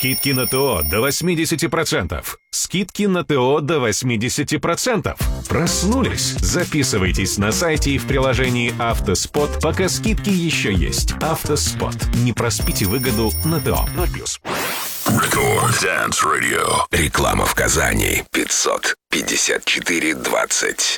Скидки на ТО до 80%. Скидки на ТО до 80%. Проснулись? Записывайтесь на сайте и в приложении «Автоспот», пока скидки еще есть. «Автоспот». Не проспите выгоду на ТО. 0+. Рекорд Dance Radio. Реклама в Казани. 554-20.